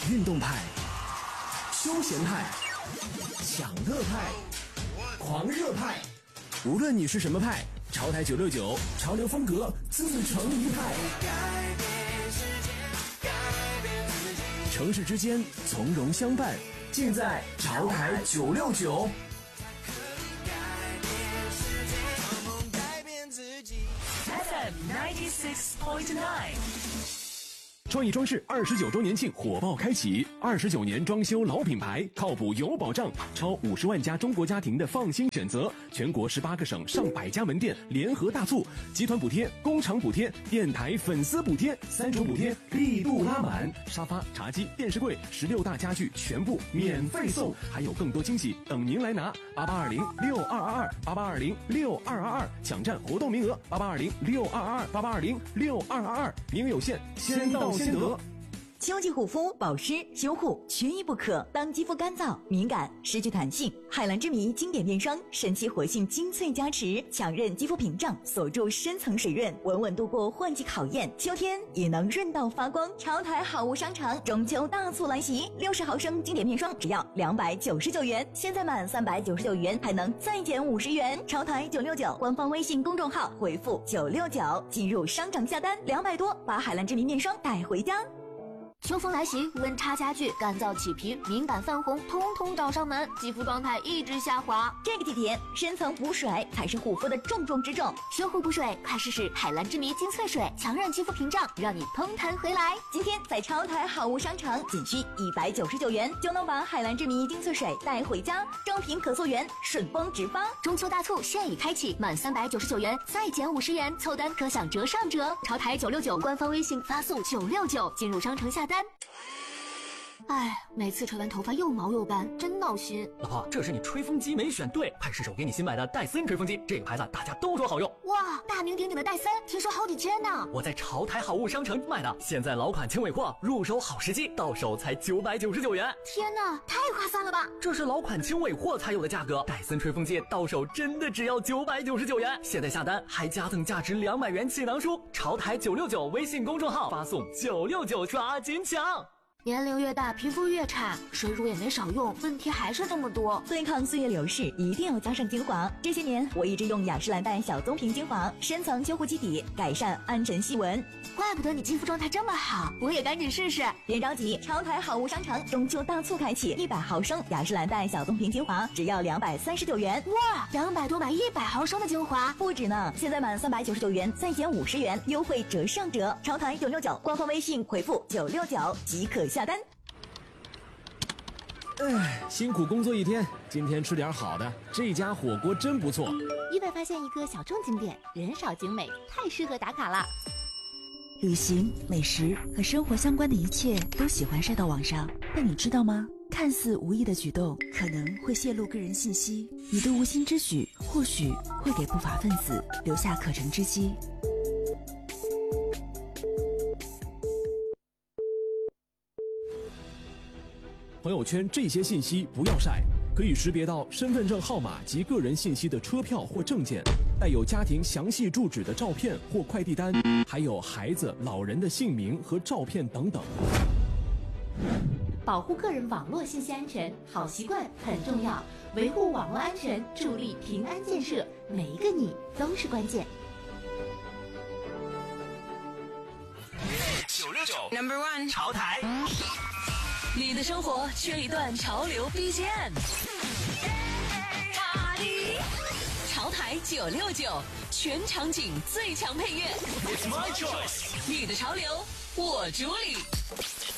运动派、休闲派、享乐派、狂热派，无论你是什么派，潮台969潮流风格自成一派。城市之间从容相伴，尽在潮台969。 FM 96.9。 创意装饰29周年庆火爆开启，29年装修老品牌，靠谱有保障，超50万家中国家庭的放心选择，全国18个省上百家门店联合大促，集团补贴、工厂补贴、电台粉丝补贴，3重补贴力度拉满，沙发、茶几、电视柜、16大家具全部免费送，还有更多惊喜等您来拿。88206222，88206222，抢占活动名额，88206222，88206222，名额有限，先到先得。 秋季护肤、保湿、修护缺一不可。当肌肤干燥、敏感、失去弹性，海蓝之谜经典面霜神奇活性精粹加持，强韧肌肤屏障，锁住深层水润，稳稳度过换季考验，秋天也能润到发光。潮台好物商场中秋大促来袭，60毫升经典面霜只要299元，现在满399元还能再减50元。潮台969官方微信公众号回复969进入商场下单，200多把海蓝之谜面霜带回家。 秋风来袭，温差加剧，干燥起皮、敏感泛红，通通找上门，肌肤状态一直下滑。 这个季节，深层补水才是护肤的重中之重。 修护补水，快试试海蓝之谜精粹水，强韧肌肤屏障，让你通弹回来。 今天在潮台好物商场，仅需199元就能把海蓝之谜精粹水带回家，装瓶可溯源，顺丰直发。 中秋大促现已开启，满399元再减50元，凑单可享折上折。潮台969官方微信发送969进入商城下单。哎，每次吹完头发又毛又干，真闹心。 老婆，这是你吹风机没选对，快试试我给你新买的戴森吹风机，这个牌子大家都说好用。 哇，大名鼎鼎的戴森，听说好几千呢。 我在潮台好物商城买的，现在老款轻尾货，入手好时机，到手才999元。 天哪，太划算了吧！ 这是老款轻尾货才有的价格，戴森吹风机到手真的只要999元。现在下单还加赠价值200元气囊书，潮台969微信公众号发送969抓紧抢。 年龄越大，皮肤越差，水乳也没少用，问题还是这么多。 对抗岁月流逝，一定要加上精华。这些年，我一直用雅诗兰黛小棕瓶精华，深层修护基底，改善暗沉细纹。 怪不得你肌肤状态这么好，我也赶紧试试。 别着急，潮台好物商场中秋大促开启，100毫升雅诗兰黛小棕瓶精华只要239元。 哇，200多买100毫升的精华， 不止呢！现在满399元再减50元，优惠折上折。潮台969官方微信回复969即可下单。 辛苦工作一天，今天吃点好的，这家火锅真不错。 意外发现一个小众景点，人少景美，太适合打卡了。 旅行、美食和生活相关的一切都喜欢晒到网上，但你知道吗？看似无意的举动，可能会泄露个人信息。你的无心之举，或许会给不法分子留下可乘之机。 朋友圈这些信息不要晒，可以识别到身份证号码及个人信息的车票或证件，带有家庭详细住址的照片或快递单，还有孩子、老人的姓名和照片等等。 保护个人网络信息安全，好习惯很重要。维护网络安全，助力平安建设，每一个你都是关键。 969 Number One 潮台。 你的生活缺一段潮流 BGM。潮台969，全场景最强配乐。 It's my choice， 你的潮流我主理。